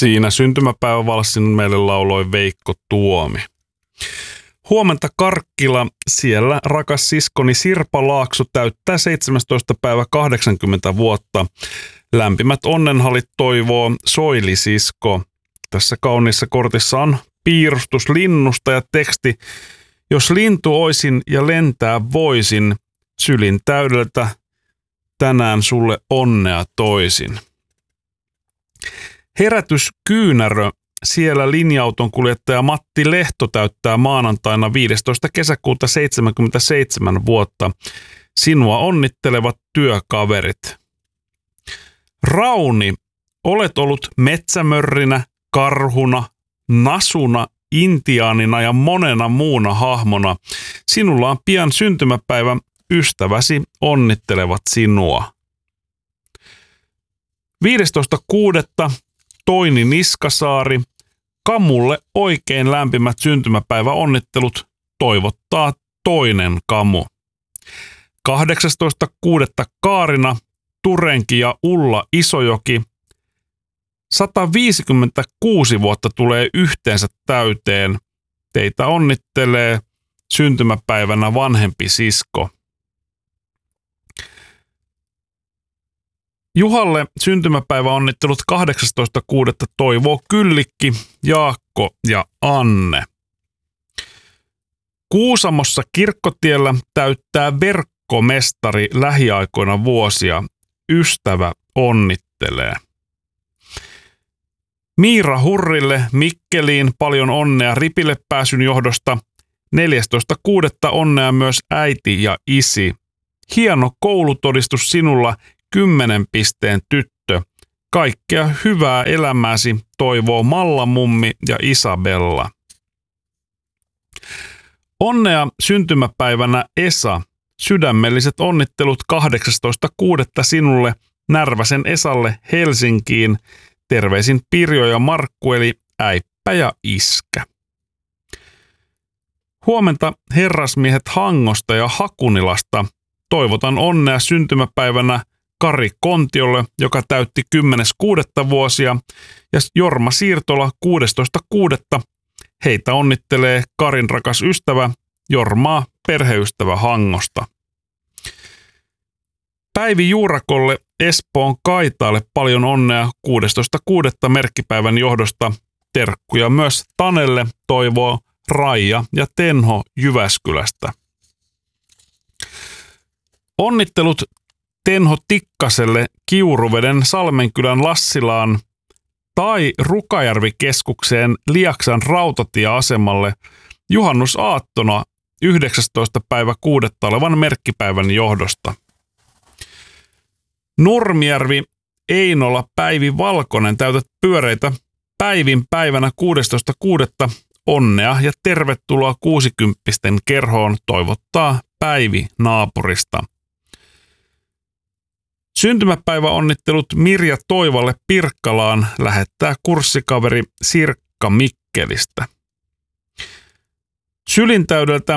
Siinä syntymäpäivävalssin meille lauloi Veikko Tuomi. Huomenta Karkkila, siellä rakas siskoni Sirpa Laakso täyttää 17. päivä 80 vuotta. Lämpimät onnenhalit toivoo Soili-sisko. Tässä kauniissa kortissa on piirustus linnusta ja teksti: jos lintu oisin ja lentää voisin, sylin täydeltä tänään sulle onnea toisin. Herätys Kyynärö, siellä linja-auton kuljettaja Matti Lehto täyttää maanantaina 15. kesäkuuta 77 vuotta. Sinua onnittelevat työkaverit. Rauni, olet ollut metsämörrinä, karhuna, nasuna, intiaanina ja monena muuna hahmona. Sinulla on pian syntymäpäivä, ystäväsi onnittelevat sinua. 15.6. Toini Niskasaari, Kamulle oikein lämpimät syntymäpäiväonnittelut toivottaa toinen Kamu. 18.6. Kaarina, Turenki ja Ulla Isojoki. 156 vuotta tulee yhteensä täyteen. Teitä onnittelee syntymäpäivänä vanhempi sisko. Juhalle syntymäpäiväonnittelut 18.6. toivoo Kyllikki, Jaakko ja Anne. Kuusamossa Kirkkotiellä täyttää verkkomestari lähiaikoina vuosia. Ystävä onnittelee. Miira Hurrille Mikkeliin paljon onnea ripille pääsyn johdosta. 14.6. onnea myös äiti ja isi. Hieno koulutodistus sinulla, 10 pisteen tyttö. Kaikkea hyvää elämääsi toivoo Malla mummi ja Isabella. Onnea syntymäpäivänä Esa. Sydämelliset onnittelut 18.6. sinulle, Närväsen Esalle Helsinkiin. Terveisin Pirjo ja Markku eli äippä ja iskä. Huomenta herrasmiehet Hangosta ja Hakunilasta. Toivotan onnea syntymäpäivänä Kari Kontiolle, joka täytti 10.6. vuosia, ja Jorma Siirtola 16.6. Heitä onnittelee Karin rakas ystävä Jormaa perheystävä Hangosta. Päivi Juurakolle Espoon Kaitaalle paljon onnea 16.6. merkkipäivän johdosta. Terkkuja myös Tanelle toivoo Raija ja Tenho Jyväskylästä. Onnittelut Tenho Tikkaselle Kiuruveden Salmenkylän Lassilaan tai Rukajärvi-keskukseen Liaksan rautatieasemalle juhannusaattona 19. päivä 6. olevan merkkipäivän johdosta. Nurmijärvi Einola Päivi Valkonen, täytät pyöreitä Päivin päivänä 16.6. Onnea ja tervetuloa 60-pisten kerhoon toivottaa Päivi naapurista. Syntymäpäiväonnittelut Mirja Toivalle Pirkkalaan lähettää kurssikaveri Sirkka Mikkelistä. Sylintäydeltä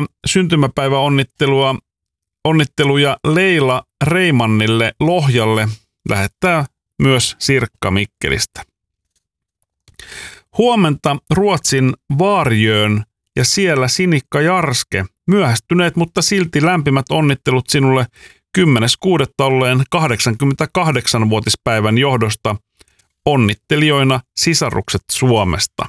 syntymäpäiväonnitteluja Leila Reimannille Lohjalle lähettää myös Sirkka Mikkelistä. Huomenta Ruotsin Vaarjöön ja siellä Sinikka Jarske. Myöhästyneet, mutta silti lämpimät onnittelut sinulle 10.6. olleen 88-vuotispäivän johdosta. Onnittelijoina sisarukset Suomesta.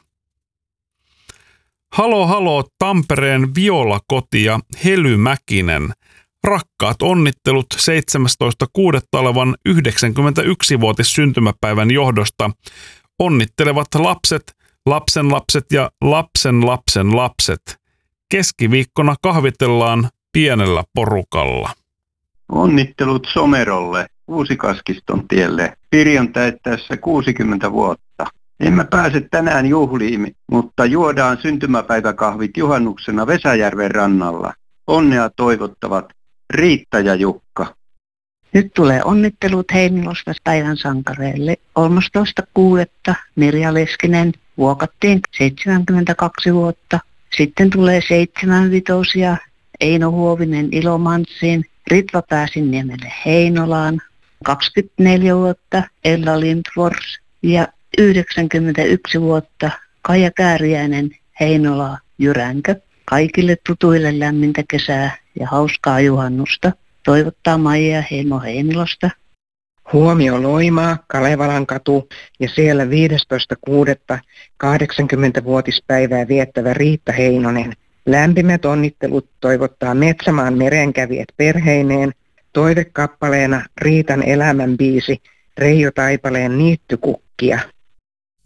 Halo Tampereen Viola-koti ja Hely Mäkinen. Rakkaat onnittelut 17.6. olevan 91-vuotis syntymäpäivän johdosta. Onnittelevat lapset, lapsenlapset ja lapsenlapsenlapset. Keskiviikkona kahvitellaan pienellä porukalla. Onnittelut Somerolle Uusikaskiston tielle. Pirjon täyttäessä 60 vuotta. Emme pääse tänään juhliin, mutta juodaan syntymäpäiväkahvit juhannuksena Vesäjärven rannalla. Onnea toivottavat Riitta ja Jukka. Nyt tulee onnittelut Heinilosta päivän sankareille. 13.6. Mirja Leskinen vuokattiin 72 vuotta. Sitten tulee 7-vitosia Eino Huovinen Ilomantsiin. Ritva Pääsinniemelle Heinolaan. 24 vuotta Ella Lindfors ja 91 vuotta, Kaija Kääriäinen, Heinola, Jyränkö. Kaikille tutuille lämmintä kesää ja hauskaa juhannusta. Toivottaa Maija Heimo Heinolasta. Huomio Loimaa, Kalevalan katu ja siellä 15.6. 80-vuotispäivää viettävä Riitta Heinonen. Lämpimät onnittelut toivottaa Metsämaan merenkävijät perheineen. Toivekappaleena Riitan elämän biisi Reijo Taipaleen Niittykukkia.